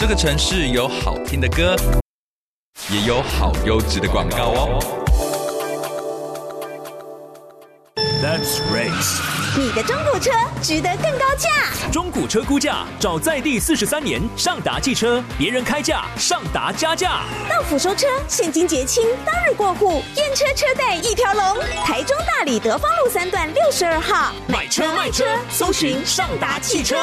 这个城市有好听的歌，也有好优质的广告哦。 That's race。 你的中古车值得更高价。 中古车估价，找在地43年上达汽车，别人开价，上达加价。 到府收车，现金结清，当日过户，验车车贷一条龙。台中大里德芳路3段62号， 买车卖车，搜寻上达汽车。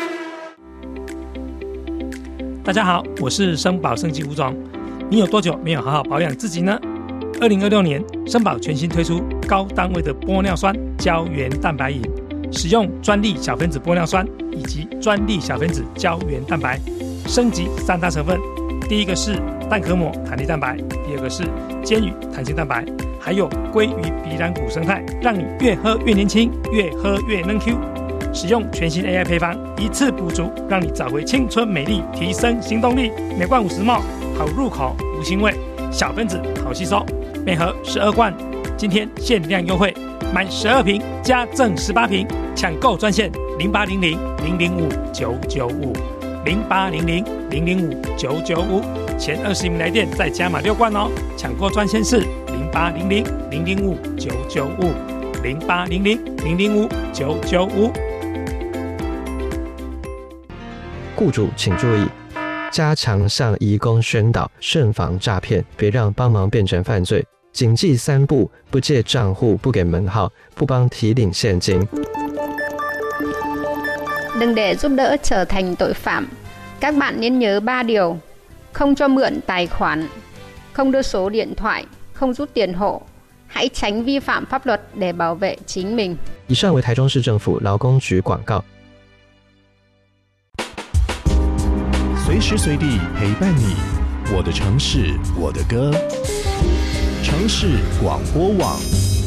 大家好，我是生保生机吴总。你有多久没有好好保养自己呢？2026年，生保全新推出高单位的玻尿酸胶原蛋白饮，使用专利小分子玻尿酸以及专利小分子胶原蛋白，升级3大成分。第一个是蛋壳膜弹力蛋白，第二个是煎鱼弹性蛋白，还有鲑鱼鼻软骨生态，让你越喝越年轻，越喝越能 Q。使用全新 AI 配方，一次补足，让你找回青春美丽，提升行动力。每罐50ml，好入口，无腥味，小分子好吸收，每盒12罐。今天限量优惠，买12瓶加赠18瓶，抢购专线0800-005-995，0800-005-995，前20名来电再加码6罐哦。抢购专线是0800-005-995，0800-005-995。 雇主请注意，加强向移工宣导，慎防诈骗，别让帮忙变成犯罪。谨记3不：不借账户，不给门号，不帮提领现金。 Đừng để giúp đỡ trở thành tội phạm. Các bạn nên nhớ 3 điều: không cho mượn tài khoản, không đưa số điện thoại, không rút tiền hộ. Hãy tránh vi phạm pháp luật để bảo vệ chính mình. 以上为台中市政府劳工局广告。 随时随地陪伴你，我的城市，我的歌。城市广播网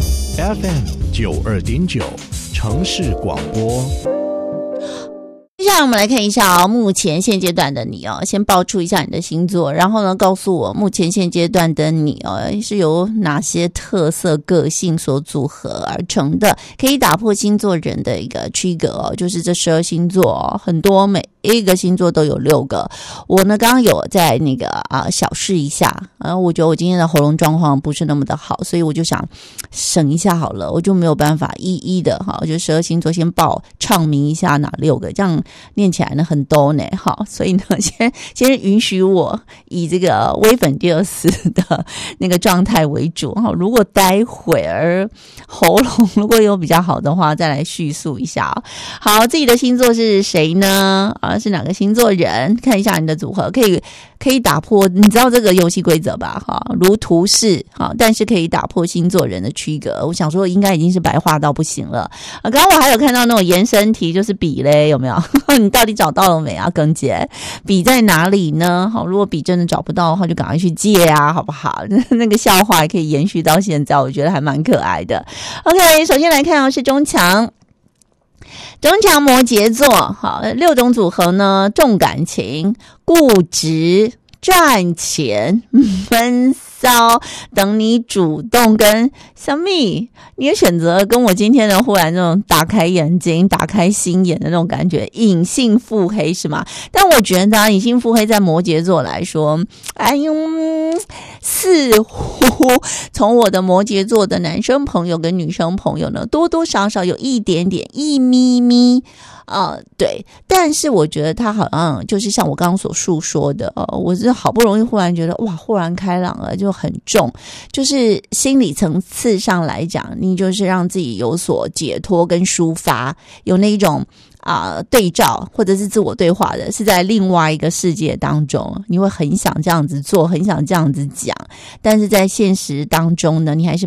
FM92.9，城市广播。 接下来我们来看一下目前现阶段的你先报出一下你的星座，然后呢告诉我目前现阶段的你是由哪些特色个性所组合而成的，可以打破星座人的一个区隔就是这12星座很多每一个星座都有6个。我呢刚刚有在那个小试一下，我觉得我今天的喉咙状况不是那么的好，所以我就想省一下好了，我就没有办法一一的就12星座先唱明一下哪6个，这样念起来呢很多呢。好，所以呢先允许我以这个微粉第20的那个状态为主。如果待会儿喉咙如果有比较好的话再来叙述一下。好，自己的星座是谁呢？是哪个星座人？看一下你的组合，可以打破，你知道这个游戏规则吧？如图示，但是可以打破星座人的区隔。我想说应该已经是白话到不行了。刚刚我还有看到那种延伸题，就是笔嘞，有没有？你到底找到了没啊，耿姐？笔在哪里呢？如果笔真的找不到的话，就赶快去借啊，好不好？那个笑话也可以延续到现在，我觉得还蛮可爱的。OK， 首先来看是中强摩羯座，好，6种组合呢，重感情、固执、赚钱、闷骚，等你主动跟小蜜，你的选择跟我今天的忽然那种打开眼睛打开心眼的那种感觉，隐性腹黑是吗？但我觉得隐性腹黑在摩羯座来说，似乎从我的摩羯座的男生朋友跟女生朋友呢，多多少少有一点点一咪咪对，但是我觉得他好像就是像我刚刚所述说的我是好不容易忽然觉得哇，豁然开朗了，就很重，就是心理层次上来讲，你就是让自己有所解脱跟抒发，有那一种对照或者是自我对话的，是在另外一个世界当中，你会很想这样子做，很想这样子讲，但是在现实当中呢，你还是